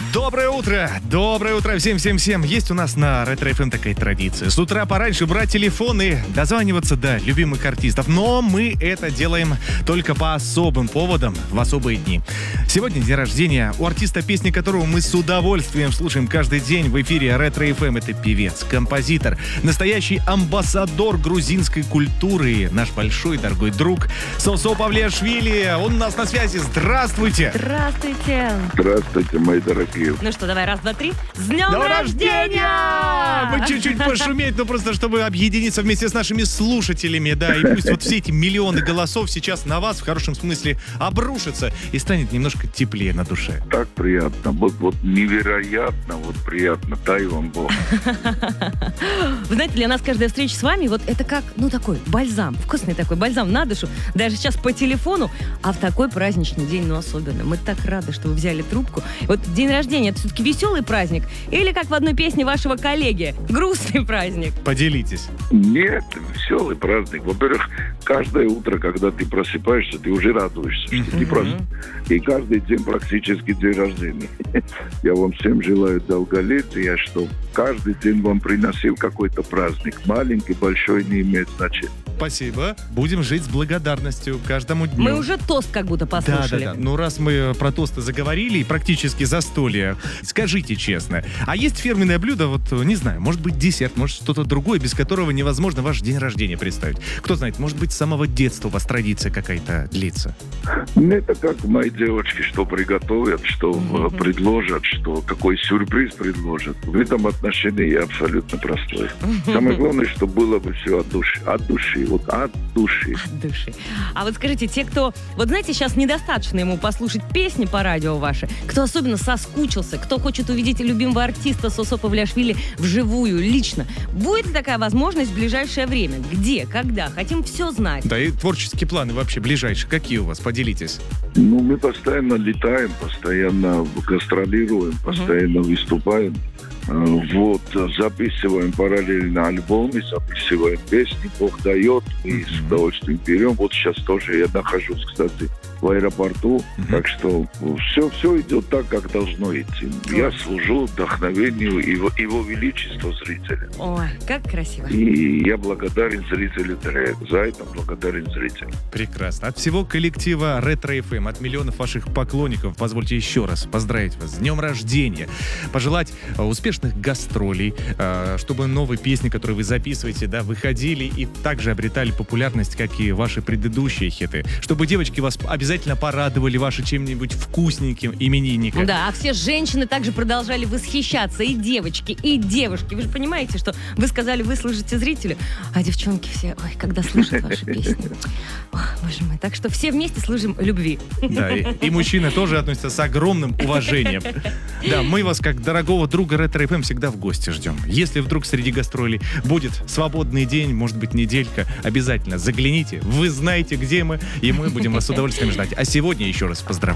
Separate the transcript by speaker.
Speaker 1: Доброе утро всем. Есть у нас на Ретро FM такая традиция. С утра пораньше брать телефон и дозваниваться до любимых артистов. Но мы это делаем только по особым поводам, в особые дни. Сегодня день рождения у артиста, песни которого мы с удовольствием слушаем каждый день в эфире Ретро FM. Это певец, композитор, настоящий амбассадор грузинской культуры, наш большой дорогой друг Сосо Павлиашвили. Он у нас на связи. Здравствуйте!
Speaker 2: Здравствуйте, мои дорогие.
Speaker 3: Ну что, давай, раз, два, три. С днем
Speaker 1: рождения! Мы чуть-чуть пошуметь, но просто чтобы объединиться вместе с нашими слушателями, да, и пусть вот все эти миллионы голосов сейчас на вас, в хорошем смысле, обрушатся и станет немножко теплее на душе.
Speaker 2: Так приятно, вот невероятно, приятно, дай вам Бог.
Speaker 3: Вы знаете, для нас каждая встреча с вами, вот это как, такой бальзам, вкусный такой бальзам на душу, даже сейчас по телефону, а в такой праздничный день, особенно. Мы так рады, что вы взяли трубку. Вот день рождения, это все-таки веселый праздник? Или, как в одной песне вашего коллеги, грустный праздник?
Speaker 1: Поделитесь.
Speaker 2: Нет, веселый праздник. Во-первых, каждое утро, когда ты просыпаешься, ты уже радуешься, что ты праздник. И каждый день практически день рождения. Я вам всем желаю долголетия, чтобы каждый день вам приносил какой-то праздник. Маленький, большой, не имеет значения.
Speaker 1: Спасибо. Будем жить с благодарностью каждому дню.
Speaker 3: Мы уже тост как будто послушали.
Speaker 1: Да. Ну, раз мы про тосты заговорили, и практически застолье, скажите честно, а есть фирменное блюдо, не знаю, может быть десерт, может что-то другое, без которого невозможно ваш день рождения представить? Кто знает, может быть, с самого детства у вас традиция какая-то длится?
Speaker 2: Это как мои девочки, что приготовят, что предложат, что какой сюрприз предложат. В этом отношении я абсолютно простой. Самое главное, чтобы было бы все от души. От души.
Speaker 3: А вот скажите, те, кто... Вот знаете, сейчас недостаточно ему послушать песни по радио ваши, кто особенно соскучился, кто хочет увидеть любимого артиста Сосо Павлиашвили вживую, лично. Будет ли такая возможность в ближайшее время? Где? Когда? Хотим все знать.
Speaker 1: Да, и творческие планы вообще ближайшие. Какие у вас? Поделитесь.
Speaker 2: Мы постоянно летаем, постоянно гастролируем, постоянно выступаем. Записываем параллельно альбомы, записываем песни, Бог дает, и с удовольствием берем. Сейчас тоже я нахожусь, кстати, в аэропорту, так что все идет так, как должно идти. Я служу вдохновению его величества зрителям.
Speaker 3: Ой, как красиво.
Speaker 2: И я благодарен зрителям, за это благодарен зрителям.
Speaker 1: Прекрасно. От всего коллектива Ретро FM, от миллионов ваших поклонников, позвольте еще раз поздравить вас с днем рождения, пожелать успешных гастролей, чтобы новые песни, которые вы записываете, выходили и также обретали популярность, как и ваши предыдущие хиты, чтобы девочки вас обязательно порадовали ваши чем-нибудь вкусненьким именинником.
Speaker 3: Да, а все женщины также продолжали восхищаться, и девочки, и девушки. Вы же понимаете, что вы сказали, вы служите зрителю, а девчонки все, когда слышат ваши песни. Боже мой, так что все вместе служим любви.
Speaker 1: Да, и мужчины тоже относятся с огромным уважением. Да, мы вас, как дорогого друга Ретро FM, всегда в гости ждем. Если вдруг среди гастролей будет свободный день, может быть, неделька, обязательно загляните. Вы знаете, где мы, и мы будем вас с удовольствием ждать. А сегодня еще раз поздравляю.